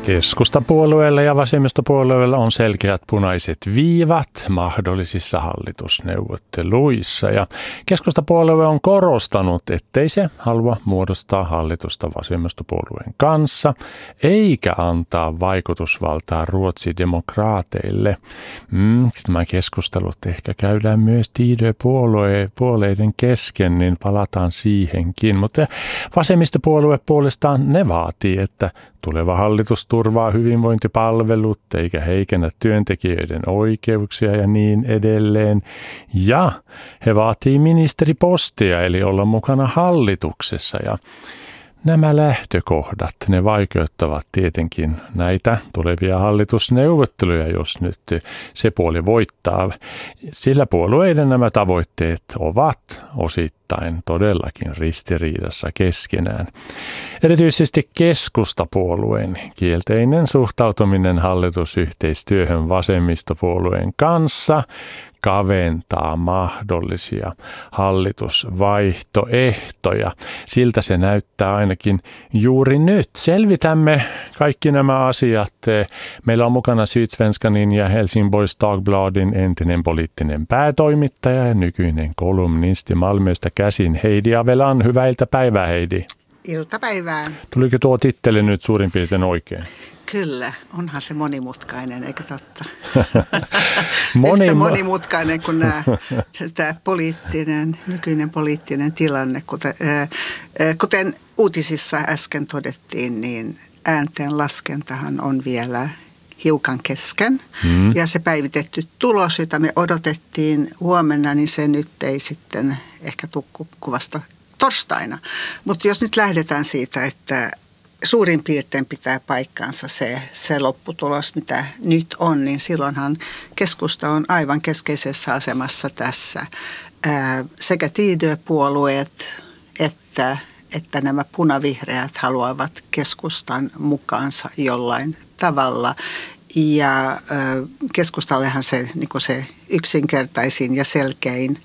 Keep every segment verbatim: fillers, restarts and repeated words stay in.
Keskustapuolueella ja vasemmistopuolueella on selkeät punaiset viivat mahdollisissa hallitusneuvotteluissa ja keskustapuolue on korostanut, ettei se halua muodostaa hallitusta vasemmistopuolueen kanssa eikä antaa vaikutusvaltaa ruotsidemokraateille. Mm, nämä keskustelut ehkä käydään myös Tidö-puolueiden kesken, niin palataan siihenkin, mutta vasemmistopuolue puolestaan ne vaatii, että tuleva hallitus turvaa hyvinvointipalvelut eikä heikennä työntekijöiden oikeuksia ja niin edelleen. Ja he vaatii ministeripostia eli olla mukana hallituksessa ja nämä lähtökohdat, ne vaikeuttavat tietenkin näitä tulevia hallitusneuvotteluja, jos nyt se puoli voittaa. Sillä puolueiden nämä tavoitteet ovat osittain todellakin ristiriidassa keskenään. Erityisesti keskustapuolueen kielteinen suhtautuminen hallitusyhteistyöhön vasemmistopuolueen kanssa kaventaa mahdollisia hallitusvaihtoehtoja. Siltä se näyttää ainakin juuri nyt. Selvitämme kaikki nämä asiat. Meillä on mukana Sydsvenskanin ja Helsingborgs Dagbladin entinen poliittinen päätoimittaja ja nykyinen kolumnisti Malmöstä käsin Heidi Avelan. Hyvää iltapäivää, Heidi. Iltapäivää. Tuliko tuo titteli nyt suurin piirtein oikein? Kyllä, onhan se monimutkainen, eikö totta? Moni... Yhtä monimutkainen kuin nämä, tämä poliittinen, nykyinen poliittinen tilanne. Kuten, ää, kuten uutisissa äsken todettiin, niin äänten laskentahan on vielä hiukan kesken. Hmm. Ja se päivitetty tulos, jota me odotettiin huomenna, niin se nyt ei sitten ehkä tule kuvasta torstaina. Mutta jos nyt lähdetään siitä, että suurin piirtein pitää paikkaansa se, se lopputulos, mitä nyt on, niin silloinhan keskusta on aivan keskeisessä asemassa tässä. Ää, sekä Tidö-puolueet että, että nämä punavihreät haluavat keskustan mukaansa jollain tavalla. Ja ää, keskustallehan se, niin kuin se yksinkertaisin ja selkein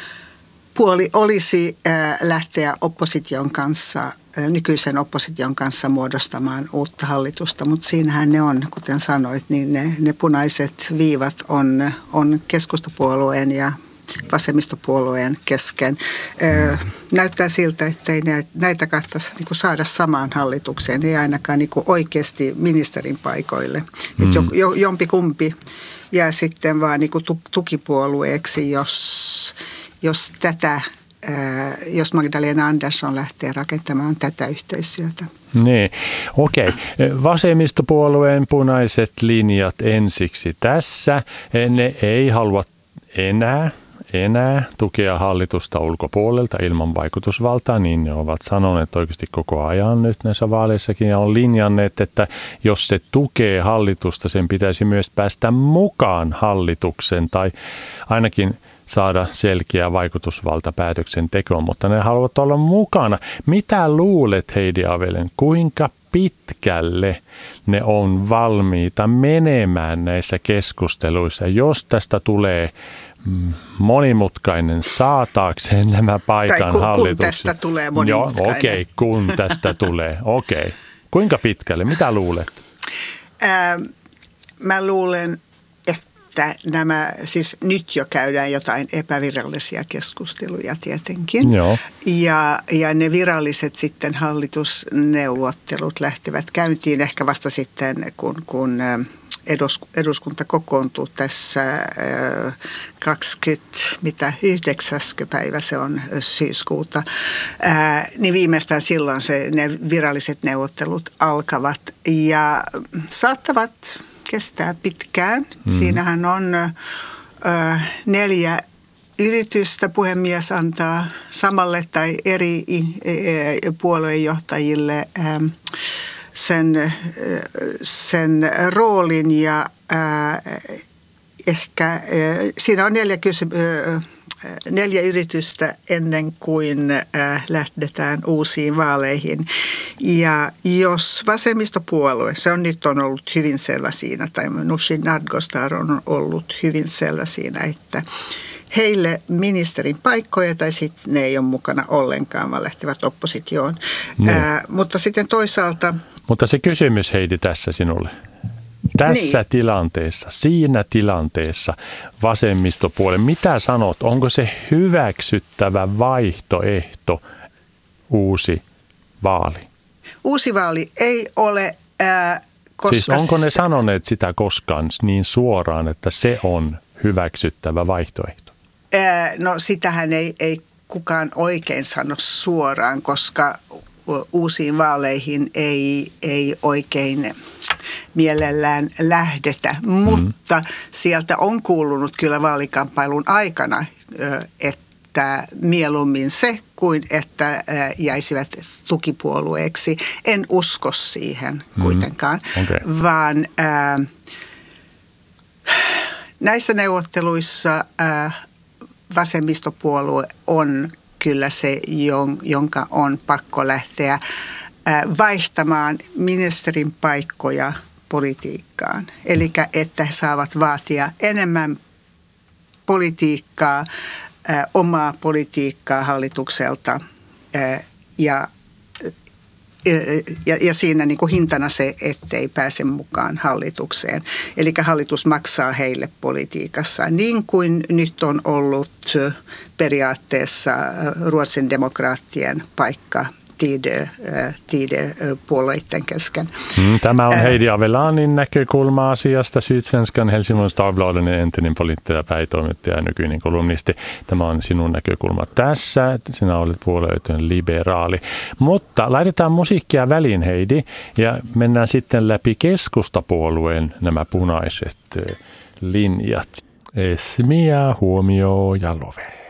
puoli olisi ää, lähteä opposition kanssa, ää, nykyisen opposition kanssa muodostamaan uutta hallitusta, mutta siinähän ne on, kuten sanoit, niin ne, ne punaiset viivat on, on keskustapuolueen ja vasemmistopuolueen kesken. Ää, näyttää siltä, että ei näitä kahtaisi niin kuin saada samaan hallitukseen, ei ainakaan niin kuin oikeasti ministerin paikoille. Mm. Et jo, jo, jompikumpi jää sitten vaan niin kuin tukipuolueeksi, jos... Jos, tätä, jos Magdalena Andersson lähtee rakentamaan tätä yhteistyötä. Niin, okei. Okay. Vasemmistopuolueen punaiset linjat ensiksi tässä. Ne ei halua enää, enää tukea hallitusta ulkopuolelta ilman vaikutusvaltaa, niin ne ovat sanoneet oikeasti koko ajan nyt näissä vaaleissakin ja on linjanneet, että jos se tukee hallitusta, sen pitäisi myös päästä mukaan hallituksen tai ainakin saada selkeä vaikutusvalta päätöksentekoon, mutta ne haluavat olla mukana. Mitä luulet, Heidi Avelen, kuinka pitkälle ne on valmiita menemään näissä keskusteluissa, jos tästä tulee monimutkainen saataakseen nämä paikan tai hallituksen? kun tästä tulee monimutkainen. Joo, okei, okay, kun tästä tulee. Okei. Okay. Kuinka pitkälle? Mitä luulet? Ää, mä luulen, että nämä, siis nyt jo käydään jotain epävirallisia keskusteluja tietenkin. Joo. Ja, ja ne viralliset sitten hallitusneuvottelut lähtevät käyntiin ehkä vasta sitten, kun, kun eduskunta kokoontuu tässä kaksikymmentäyhdeksäs päivä se on syyskuuta, ää, niin viimeistään silloin se, ne viralliset neuvottelut alkavat ja saattavat kestää pitkään. Mm. Siinähän on ö, neljä yritystä puhemies antaa samalle tai eri puoluejohtajille sen, sen roolin ja ää, ehkä siinä on neljä kysymystä. Neljä yritystä ennen kuin äh, lähdetään uusiin vaaleihin. Ja jos vasemmistopuolue, se on nyt on ollut hyvin selvä siinä, tai Nooshi Dadgostar on ollut hyvin selvä siinä, että heille ministerin paikkoja tai sitten ne ei ole mukana ollenkaan, vaan lähtevät oppositioon. No. Ää, mutta sitten toisaalta... Mutta se kysymys Heidi tässä sinulle. Tässä niin. tilanteessa, siinä tilanteessa vasemmistopuolen, mitä sanot, onko se hyväksyttävä vaihtoehto uusi vaali? Uusi vaali ei ole, ää, koska... Siis onko ne sanoneet sitä koskaan niin suoraan, että se on hyväksyttävä vaihtoehto? Ää, no sitähän ei, ei kukaan oikein sano suoraan, koska uusiin vaaleihin ei, ei oikein mielellään lähdetä, mutta mm. sieltä on kuulunut kyllä vaalikamppailun aikana, että mieluummin se kuin että jäisivät tukipuolueeksi. En usko siihen kuitenkaan, mm. okay. vaan ää, näissä neuvotteluissa ää, vasemmistopuolue on kyllä se, jonka on pakko lähteä vaihtamaan ministerin paikkoja politiikkaan. Eli että he saavat vaatia enemmän politiikkaa, omaa politiikkaa hallitukselta ja, ja, ja siinä niin kuin hintana se, ettei pääse mukaan hallitukseen. Eli hallitus maksaa heille politiikassa niin kuin nyt on ollut periaatteessa Ruotsin demokraattien paikka Tidö-puolueiden kesken. Tämä on Heidi Avelanin näkökulma asiasta. Sydsvenskan Helsingborgs Dagbladen entinen poliittinen päätoimittaja ja nykyinen kolumnisti. Tämä on sinun näkökulma tässä. Sinä olet puolueeton liberaali. Mutta laitetaan musiikkia väliin, Heidi, ja mennään sitten läpi keskustapuolueen nämä punaiset linjat. Esmia, Huomio ja Love.